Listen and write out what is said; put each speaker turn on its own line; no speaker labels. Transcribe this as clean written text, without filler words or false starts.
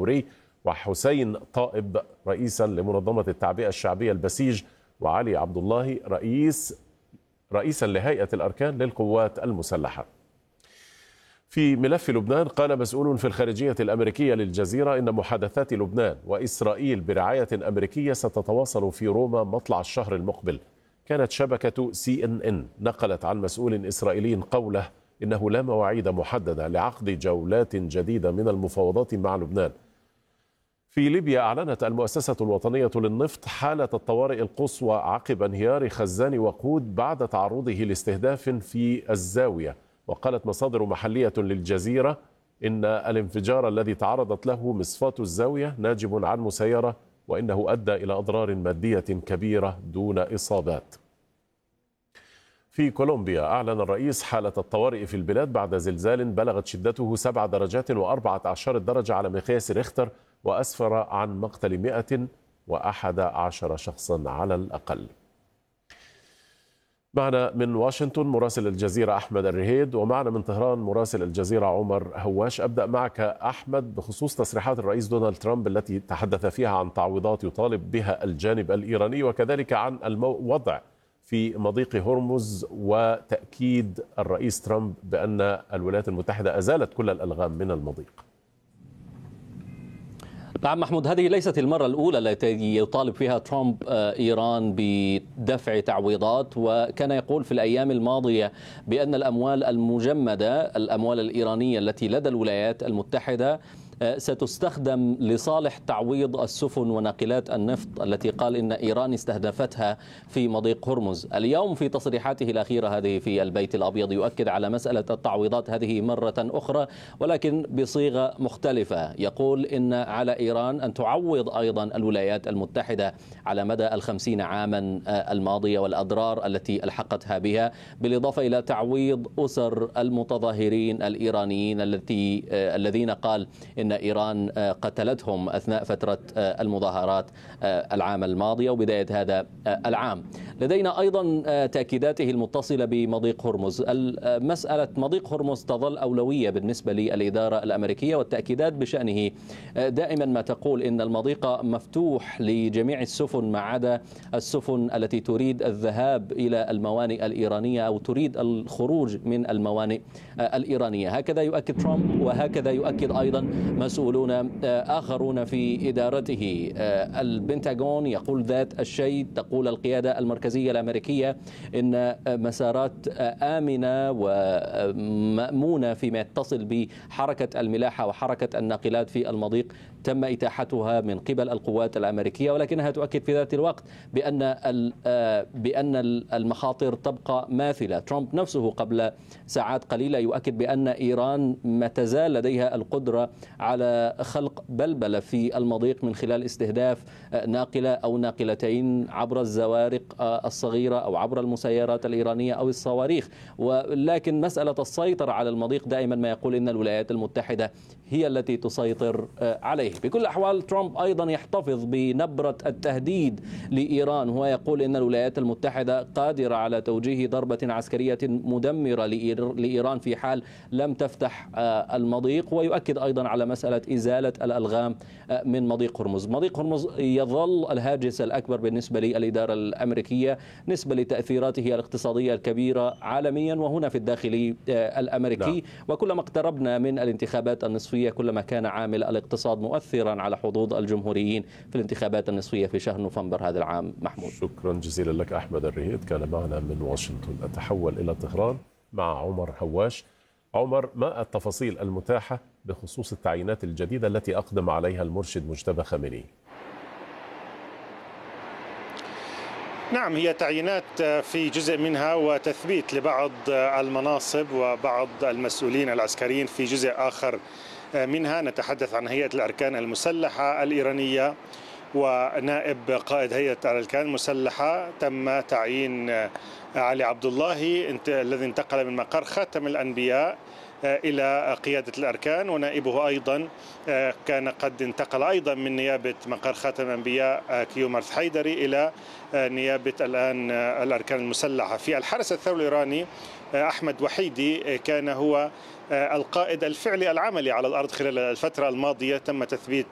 الثوري، وحسين طائب رئيسا لمنظمة التعبئة الشعبية البسيج، وعلي عبد الله رئيسا لهيئة الأركان للقوات المسلحة. في ملف لبنان، قال مسؤول في الخارجية الأمريكية للجزيرة إن محادثات لبنان وإسرائيل برعاية أمريكية ستتواصل في روما مطلع الشهر المقبل. كانت شبكة CNN نقلت عن مسؤول إسرائيلي قوله إنه لا مواعيد محددة لعقد جولات جديدة من المفاوضات مع لبنان. في ليبيا، أعلنت المؤسسة الوطنية للنفط حالة الطوارئ القصوى عقب انهيار خزان وقود بعد تعرضه لاستهداف في الزاوية. وقالت مصادر محلية للجزيرة إن الانفجار الذي تعرضت له مصفاة الزاوية ناجم عن مسيرة، وإنه أدى إلى أضرار مادية كبيرة دون إصابات. في كولومبيا، أعلن الرئيس حالة الطوارئ في البلاد بعد زلزال بلغت شدته 7 درجات و14 درجة على مقياس ريختر، وأسفر عن مقتل 111 شخصا على الأقل. معنا من واشنطن مراسل الجزيرة أحمد الرهيد، ومعنا من طهران مراسل الجزيرة عمر هواش. أبدأ معك أحمد بخصوص تصريحات الرئيس دونالد ترامب التي تحدث فيها عن تعويضات يطالب بها الجانب الإيراني، وكذلك عن الوضع في مضيق هرمز، وتأكيد الرئيس ترامب بأن الولايات المتحدة أزالت كل الألغام من المضيق.
نعم محمود، هذه ليست المرة الأولى التي يطالب فيها ترامب إيران بدفع تعويضات، وكان يقول في الأيام الماضية بأن الأموال المجمدة، الأموال الإيرانية التي لدى الولايات المتحدة، ستستخدم لصالح تعويض السفن وناقلات النفط التي قال إن إيران استهدفتها في مضيق هرمز. اليوم في تصريحاته الأخيرة هذه في البيت الأبيض يؤكد على مسألة التعويضات هذه مرة أخرى، ولكن بصيغة مختلفة. يقول إن على إيران أن تعوض أيضا الولايات المتحدة على مدى 50 عاما الماضية والأضرار التي ألحقتها بها، بالإضافة إلى تعويض أسر المتظاهرين الإيرانيين الذين قال إن إيران قتلتهم أثناء فترة المظاهرات العام الماضي وبداية هذا العام. لدينا أيضا تأكيداته المتصلة بمضيق هرمز. مسألة مضيق هرمز تظل أولوية بالنسبة للإدارة الأمريكية، والتأكيدات بشأنه دائما ما تقول إن المضيق مفتوح لجميع السفن ما عدا السفن التي تريد الذهاب إلى الموانئ الإيرانية أو تريد الخروج من الموانئ الإيرانية. هكذا يؤكد ترامب، وهكذا يؤكد أيضا مسؤولون آخرون في إدارته. البنتاغون يقول ذات الشيء، تقول القيادة المركزية الأمريكية إن مسارات آمنة ومأمونة فيما يتصل بحركة الملاحة وحركة الناقلات في المضيق تم إتاحتها من قبل القوات الأمريكية، ولكنها تؤكد في ذات الوقت بأن المخاطر تبقى ماثلة. ترامب نفسه قبل ساعات قليلة يؤكد بأن إيران ما تزال لديها القدرة على خلق بلبلة في المضيق من خلال استهداف ناقلة أو ناقلتين عبر الزوارق الصغيرة أو عبر المسيرات الإيرانية أو الصواريخ. ولكن مسألة السيطرة على المضيق دائما ما يقول إن الولايات المتحدة هي التي تسيطر عليه. بكل الأحوال ترامب أيضا يحتفظ بنبرة التهديد لإيران، هو يقول إن الولايات المتحدة قادرة على توجيه ضربة عسكرية مدمرة لإيران في حال لم تفتح المضيق، ويؤكد أيضا على مسألة إزالة الألغام من مضيق هرمز. مضيق هرمز يظل الهاجس الأكبر بالنسبة للإدارة الأمريكية نسبة لتأثيراته الاقتصادية الكبيرة عالميا وهنا في الداخل الأمريكي. وكلما اقتربنا من الانتخابات النصفية كلما كان عامل الاقتصاد مؤثرا على حظوظ الجمهوريين في الانتخابات النصفية في شهر نوفمبر هذا العام. محمود،
شكرا جزيلا لك أحمد الرهيد، كان معنا من واشنطن. أتحول إلى طهران مع عمر هواش. عمر، ما التفاصيل المتاحة بخصوص التعيينات الجديدة التي أقدم عليها المرشد مجتبى خامنئي؟
نعم، هي تعيينات في جزء منها وتثبيت لبعض المناصب وبعض المسؤولين العسكريين في جزء آخر منها. نتحدث عن هيئة الأركان المسلحة الإيرانية، ونائب قائد هيئة الأركان المسلحة تم تعيين علي عبد الله الذي انتقل من مقر خاتم الأنبياء إلى قيادة الأركان، ونائبه أيضا كان قد انتقل أيضا من نيابة مقر خاتم الأنبياء كيومرث حيدري إلى نيابة الآن الأركان المسلحة. في الحرس الثوري الإيراني أحمد وحيدي كان هو القائد الفعلي العملي على الأرض خلال الفترة الماضية، تم تثبيت